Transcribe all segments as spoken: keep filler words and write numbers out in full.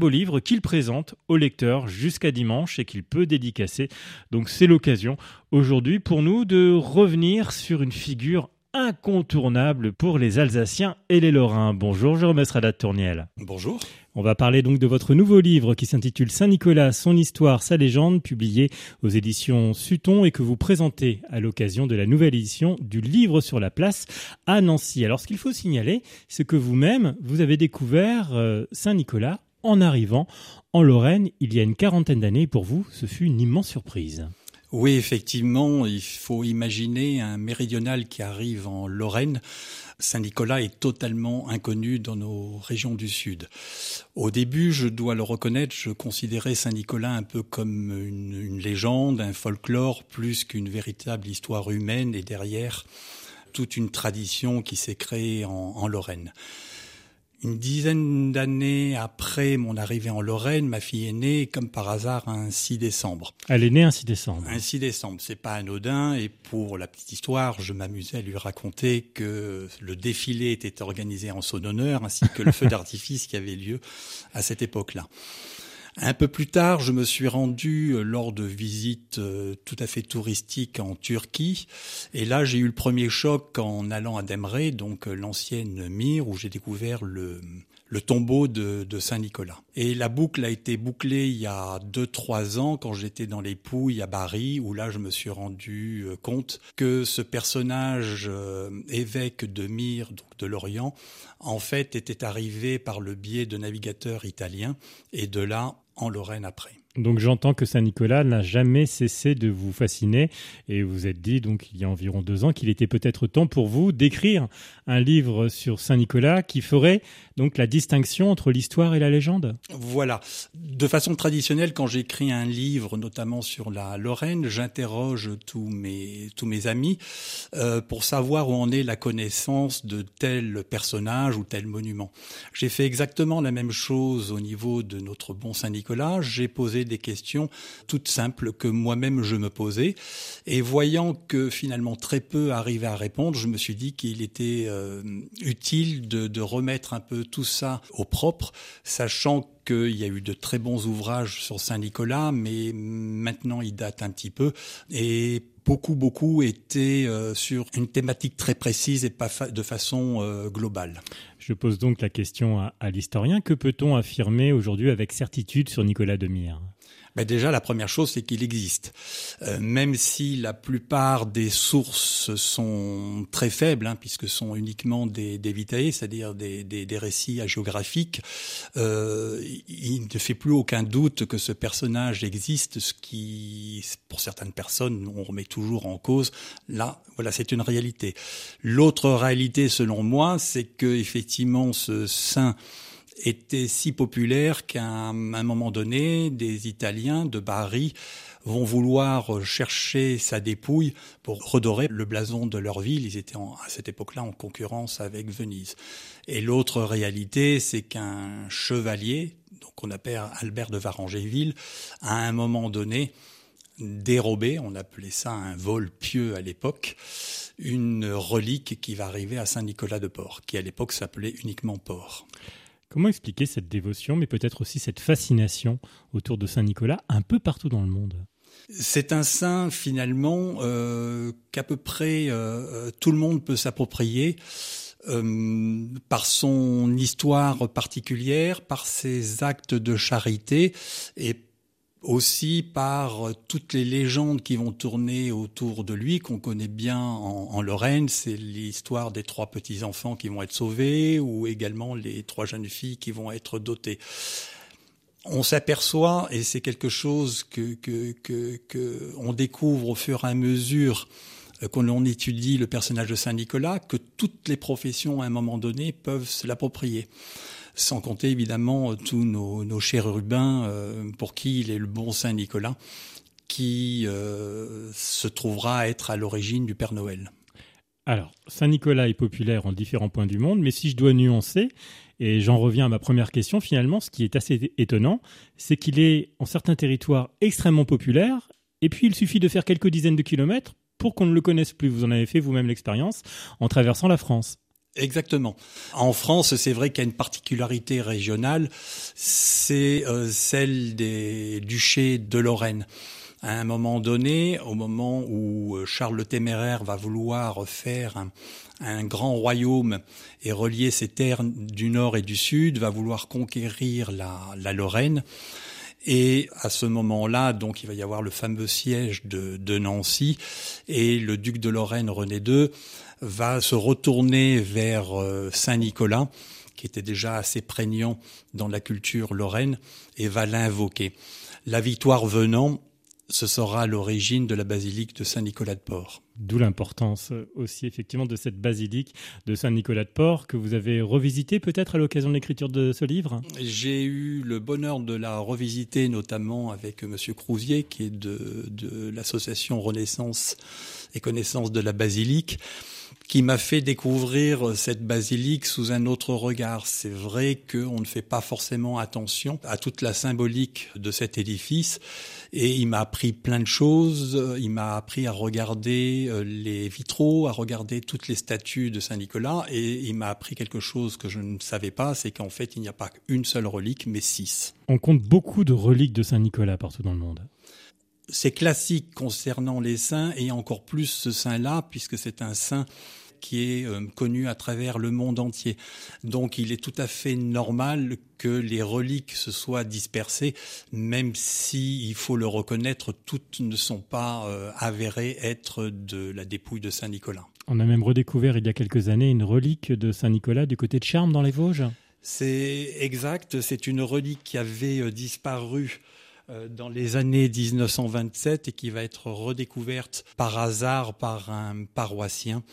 beau livre qu'il présente au lecteur jusqu'à dimanche et qu'il peut dédicacer. Donc c'est l'occasion aujourd'hui pour nous de revenir sur une figure incontournable pour les Alsaciens et les Lorrains. Bonjour Jérôme Estrada-Tourniel. Bonjour. On va parler donc de votre nouveau livre qui s'intitule Saint-Nicolas, son histoire, sa légende, publié aux éditions Sutton et que vous présentez à l'occasion de la nouvelle édition du Livre sur la place à Nancy. Alors ce qu'il faut signaler, c'est que vous-même, vous avez découvert euh, Saint-Nicolas en arrivant en Lorraine il y a une quarantaine d'années. Pour vous, ce fut une immense surprise. Oui, effectivement, il faut imaginer un méridional qui arrive en Lorraine. Saint-Nicolas est totalement inconnu dans nos régions du Sud. Au début, je dois le reconnaître, je considérais Saint-Nicolas un peu comme une, une légende, un folklore, plus qu'une véritable histoire humaine et derrière toute une tradition qui s'est créée en, en Lorraine. Une dizaine d'années après mon arrivée en Lorraine, ma fille est née comme par hasard un six décembre. Elle est née un six décembre. Un six décembre, c'est pas anodin. Et pour la petite histoire, je m'amusais à lui raconter que le défilé était organisé en son honneur, ainsi que le feu d'artifice qui avait lieu à cette époque-là. Un peu plus tard, je me suis rendu lors de visites tout à fait touristiques en Turquie. Et là, j'ai eu le premier choc en allant à Demre, donc l'ancienne Myre, où j'ai découvert le, le tombeau de, de Saint-Nicolas. Et la boucle a été bouclée il y a deux, trois ans, quand j'étais dans les Pouilles à Bari, où là, je me suis rendu compte que ce personnage euh, évêque de Myre, donc de l'Orient, en fait, était arrivé par le biais de navigateurs italiens. Et de là, en Lorraine après. Donc j'entends que Saint-Nicolas n'a jamais cessé de vous fasciner et vous vous êtes dit donc il y a environ deux ans qu'il était peut-être temps pour vous d'écrire un livre sur Saint-Nicolas qui ferait donc la distinction entre l'histoire et la légende. Voilà. De façon traditionnelle, quand j'écris un livre, notamment sur la Lorraine, j'interroge tous mes tous mes amis euh, pour savoir où en est la connaissance de tel personnage ou tel monument. J'ai fait exactement la même chose au niveau de notre bon Saint-Nicolas. J'ai posé des questions toutes simples que moi-même je me posais. Et voyant que finalement très peu arrivaient à répondre, je me suis dit qu'il était euh, utile de, de remettre un peu tout ça au propre, sachant qu'il y a eu de très bons ouvrages sur Saint-Nicolas, mais maintenant ils datent un petit peu. Et beaucoup, beaucoup étaient euh, sur une thématique très précise et pas fa- de façon euh, globale. Je pose donc la question à, à l'historien. Que peut-on affirmer aujourd'hui avec certitude sur Nicolas de Myre ? Ben déjà, la première chose, c'est qu'il existe. Euh, même si la plupart des sources sont très faibles, hein, puisque ce sont uniquement des, des vitae, c'est-à-dire des, des, des récits hagiographiques, euh, il ne fait plus aucun doute que ce personnage existe, ce qui, pour certaines personnes, on remet toujours en cause. Là, voilà, c'est une réalité. L'autre réalité, selon moi, c'est que effectivement, ce saint était si populaire qu'à un, un moment donné, des Italiens de Bari vont vouloir chercher sa dépouille pour redorer le blason de leur ville. Ils étaient en, à cette époque-là en concurrence avec Venise. Et l'autre réalité, c'est qu'un chevalier, donc on appelle Albert de Varangéville, à un moment donné, dérobé, on appelait ça un vol pieux à l'époque, une relique qui va arriver à Saint-Nicolas de Port, qui à l'époque s'appelait uniquement Port. Comment expliquer cette dévotion, mais peut-être aussi cette fascination autour de Saint-Nicolas un peu partout dans le monde ? C'est un saint finalement euh, qu'à peu près euh, tout le monde peut s'approprier euh, par son histoire particulière, par ses actes de charité et aussi par toutes les légendes qui vont tourner autour de lui, qu'on connaît bien en, en Lorraine. C'est l'histoire des trois petits-enfants qui vont être sauvés ou également les trois jeunes filles qui vont être dotées. On s'aperçoit, et c'est quelque chose que, que, que, que on découvre au fur et à mesure qu'on on étudie le personnage de Saint-Nicolas, que toutes les professions à un moment donné peuvent se l'approprier. Sans compter évidemment tous nos, nos chérubins euh, pour qui il est le bon Saint-Nicolas, qui euh, se trouvera être à l'origine du Père Noël. Alors, Saint-Nicolas est populaire en différents points du monde, mais si je dois nuancer, et j'en reviens à ma première question, finalement, ce qui est assez étonnant, c'est qu'il est en certains territoires extrêmement populaire, et puis il suffit de faire quelques dizaines de kilomètres pour qu'on ne le connaisse plus. Vous en avez fait vous-même l'expérience en traversant la France. Exactement. En France, c'est vrai qu'il y a une particularité régionale, c'est euh, celle des duchés de Lorraine. À un moment donné, au moment où Charles le Téméraire va vouloir faire un, un grand royaume et relier ses terres du nord et du sud, va vouloir conquérir la, la Lorraine. Et à ce moment-là, donc, il va y avoir le fameux siège de, de Nancy, et le duc de Lorraine, René deux, va se retourner vers euh, Saint-Nicolas, qui était déjà assez prégnant dans la culture lorraine, et va l'invoquer. La victoire venant, ce sera l'origine de la basilique de Saint-Nicolas de Port. D'où l'importance aussi effectivement de cette basilique de Saint-Nicolas de Port que vous avez revisitée peut-être à l'occasion de l'écriture de ce livre. J'ai eu le bonheur de la revisiter notamment avec Monsieur Crousier qui est de, de l'association Renaissance et Connaissance de la Basilique, qui m'a fait découvrir cette basilique sous un autre regard. C'est vrai qu'on ne fait pas forcément attention à toute la symbolique de cet édifice et il m'a appris plein de choses. Il m'a appris à regarder les vitraux, à regarder toutes les statues de Saint-Nicolas et il m'a appris quelque chose que je ne savais pas, c'est qu'en fait il n'y a pas qu'une seule relique mais six. On compte beaucoup de reliques de Saint-Nicolas partout dans le monde. C'est classique concernant les saints et encore plus ce saint-là puisque c'est un saint qui est euh, connu à travers le monde entier. Donc il est tout à fait normal que les reliques se soient dispersées, même si, il faut le reconnaître, toutes ne sont pas euh, avérées être de la dépouille de Saint-Nicolas. On a même redécouvert il y a quelques années une relique de Saint-Nicolas du côté de Charmes dans les Vosges. C'est exact, c'est une relique qui avait euh, disparu dans les années dix-neuf cent vingt-sept et qui va être redécouverte par hasard par un paroissien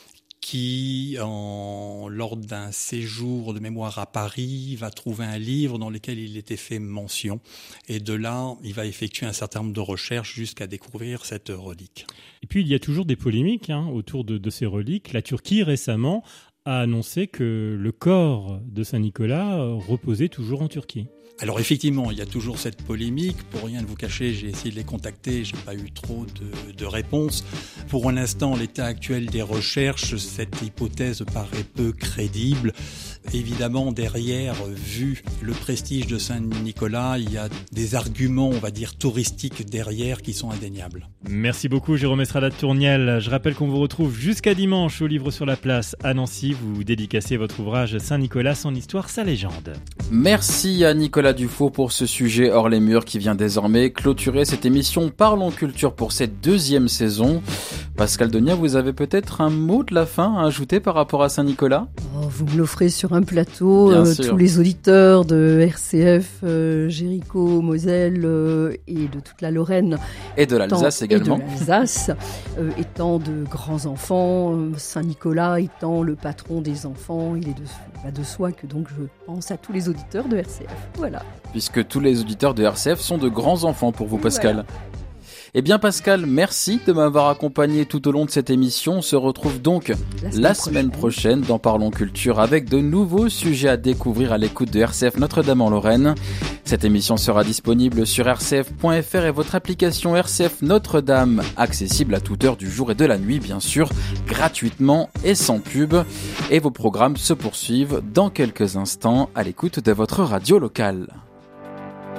qui, en, lors d'un séjour de mémoire à Paris, va trouver un livre dans lequel il était fait mention. Et de là, il va effectuer un certain nombre de recherches jusqu'à découvrir cette relique. Et puis, il y a toujours des polémiques hein, autour de, de ces reliques. La Turquie, récemment, a annoncé que le corps de Saint-Nicolas reposait toujours en Turquie. Alors effectivement, il y a toujours cette polémique. Pour rien de vous cacher, j'ai essayé de les contacter, j'ai pas eu trop de, de réponses. Pour l'instant, l'état actuel des recherches, cette hypothèse paraît peu crédible. Évidemment, derrière, vu le prestige de Saint-Nicolas, il y a des arguments, on va dire, touristiques derrière qui sont indéniables. Merci beaucoup Jérôme Estrada de Tourniel. Je rappelle qu'on vous retrouve jusqu'à dimanche au Livre sur la Place à Nancy. Vous dédicacez votre ouvrage Saint-Nicolas, son histoire, sa légende. Merci à Nicolas Dufault pour ce sujet hors les murs qui vient désormais clôturer cette émission Parlons Culture pour cette deuxième saison. Pascal Donia, vous avez peut-être un mot de la fin à ajouter par rapport à Saint-Nicolas ? Oh, vous me l'offrez sur un plateau, euh, tous les auditeurs de R C F, euh, Jéricho, Moselle euh, et de toute la Lorraine. Et de l'Alsace étant, également. Et de l'Alsace, euh, étant de grands enfants, euh, Saint-Nicolas étant le patron des enfants, il est de, bah, de soi que donc je pense à tous les auditeurs de R C F. Voilà. Puisque tous les auditeurs de R C F sont de grands enfants pour vous, Pascal. Voilà. Eh bien Pascal, merci de m'avoir accompagné tout au long de cette émission. On se retrouve donc la semaine, la semaine prochaine. prochaine dans Parlons Culture avec de nouveaux sujets à découvrir à l'écoute de R C F Notre-Dame en Lorraine. Cette émission sera disponible sur r c f point f r et votre application R C F Notre-Dame, accessible à toute heure du jour et de la nuit bien sûr, gratuitement et sans pub. Et vos programmes se poursuivent dans quelques instants à l'écoute de votre radio locale.